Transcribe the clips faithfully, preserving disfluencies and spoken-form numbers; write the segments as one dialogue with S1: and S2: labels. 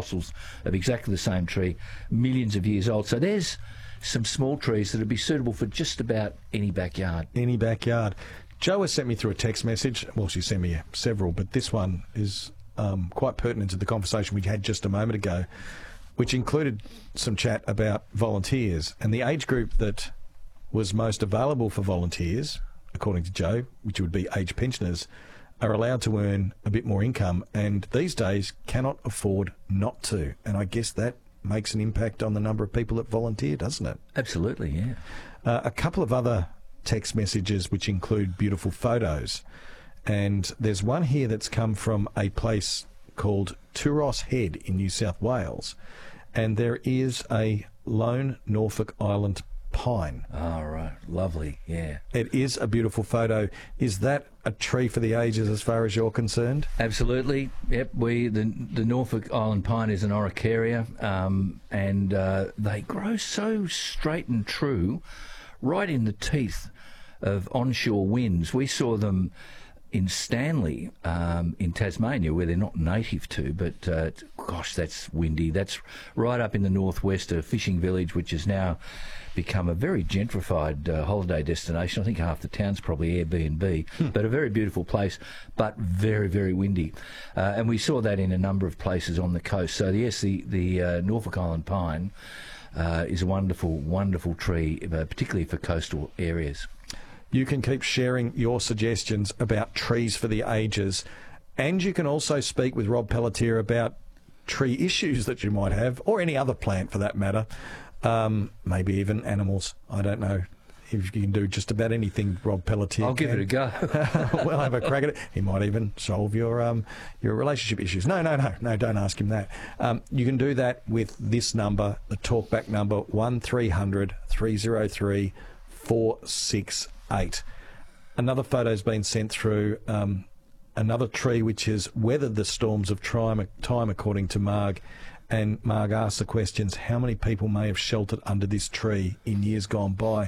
S1: fossils of exactly the same tree, millions of years old. So there's some small trees that would be suitable for just about any backyard.
S2: Any backyard. Jo has sent me through a text message. Well, she sent me several, but this one is um, quite pertinent to the conversation we had just a moment ago, which included some chat about volunteers and the age group that was most available for volunteers, according to Jo, which would be age pensioners, are allowed to earn a bit more income and these days cannot afford not to. And I guess that makes an impact on the number of people that volunteer, doesn't it?
S1: Absolutely, yeah.
S2: Uh, a couple of other text messages which include beautiful photos. And there's one here that's come from a place called Turos Head in New South Wales. And there is a lone Norfolk Island pine.
S1: Oh, right. Lovely, yeah.
S2: It is a beautiful photo. Is that a tree for the ages as far as you're concerned?
S1: Absolutely. Yep. We the the Norfolk Island pine is an Araucaria, um, and uh, they grow so straight and true, right in the teeth of onshore winds. We saw them in Stanley, um, in Tasmania, where they're not native to, but uh, gosh, that's windy. That's right up in the northwest, a fishing village, which has now become a very gentrified uh, holiday destination. I think half the town's probably Airbnb, hmm. but a very beautiful place, but very, very windy. Uh, and we saw that in a number of places on the coast. So yes, the, the uh, Norfolk Island pine uh, is a wonderful, wonderful tree, uh, particularly for coastal areas.
S2: You can keep sharing your suggestions about trees for the ages, and you can also speak with Rob Pelletier about tree issues that you might have, or any other plant for that matter, um, maybe even animals. I don't know if you can do just about anything, Rob Pelletier.
S1: I'll
S2: can.
S1: give it a go.
S2: We'll have a crack at it. He might even solve your um, your relationship issues. No, no, no, no, don't ask him that. Um, you can do that with this number, the talkback number, one three hundred, three oh three, four six eight. Another photo's been sent through, um, another tree which has weathered the storms of time, time according to Marg. And Marg asks the questions, how many people may have sheltered under this tree in years gone by?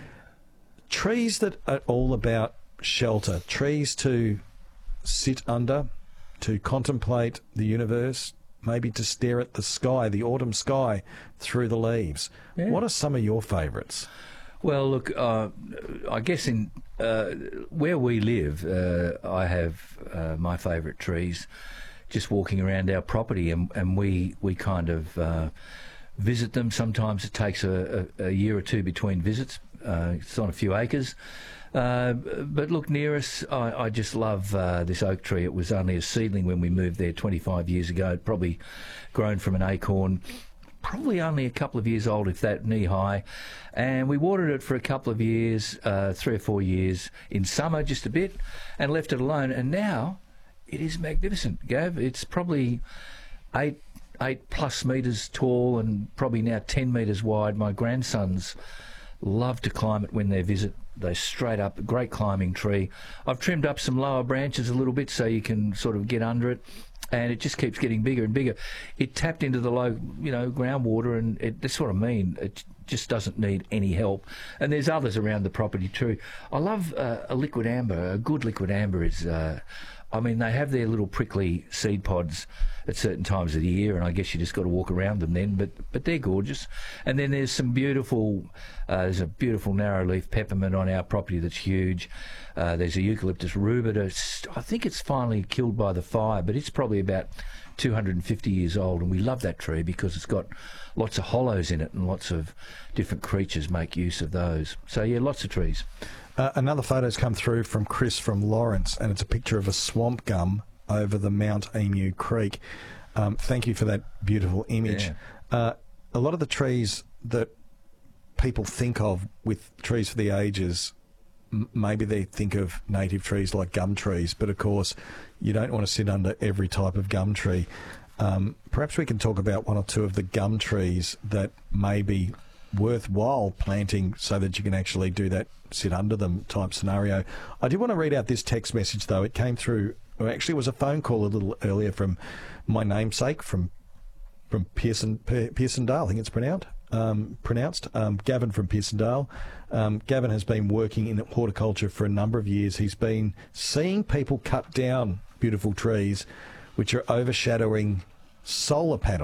S2: Trees that are all about shelter, trees to sit under, to contemplate the universe, maybe to stare at the sky, the autumn sky, through the leaves. Yeah. What are some of your favourites?
S1: Well, look, uh, I guess in uh, where we live, uh, I have uh, my favourite trees just walking around our property, and, and we, we kind of uh, visit them. Sometimes it takes a, a, a year or two between visits. Uh, it's on a few acres. Uh, but look, near us, I, I just love uh, this oak tree. It was only a seedling when we moved there twenty-five years ago. It probably grown from an acorn. Probably only a couple of years old, if that, knee high. And we watered it for a couple of years, uh, three or four years, in summer just a bit, and left it alone. And now it is magnificent, Gav. It's probably eight, eight plus metres tall and probably now ten metres wide. My grandsons love to climb it when they visit. They straight up, a great climbing tree. I've trimmed up some lower branches a little bit so you can sort of get under it. And it just keeps getting bigger and bigger. It tapped into the low, you know, groundwater, and it, that's what I mean. It just doesn't need any help. And there's others around the property too. I love uh, a liquid amber. A good liquid amber is, uh, I mean, they have their little prickly seed pods at certain times of the year, and I guess you just got to walk around them then, but but they're gorgeous. And then there's some beautiful, uh, there's a beautiful narrow leaf peppermint on our property that's huge. Uh, there's a eucalyptus rubida. I think it's finally killed by the fire, but it's probably about two hundred fifty years old, and we love that tree because it's got lots of hollows in it, and lots of different creatures make use of those. So yeah, lots of trees.
S2: Uh, another photo's come through from Chris from Lawrence, and it's a picture of a swamp gum over the Mount Emu Creek. Um, thank you for that beautiful image.
S1: Yeah.
S2: Uh, a lot of the trees that people think of with trees for the ages, m- maybe they think of native trees like gum trees, but of course you don't want to sit under every type of gum tree. Um, perhaps we can talk about one or two of the gum trees that may be worthwhile planting so that you can actually do that sit under them type scenario. I did want to read out this text message though. It came through, or actually it was a phone call a little earlier from my namesake from from Pearson Pearsondale, I think it's pronounced. Um, pronounced um, Gavin from Pearsondale. Um, Gavin has been working in horticulture for a number of years. He's been seeing people cut down beautiful trees which are overshadowing solar panels.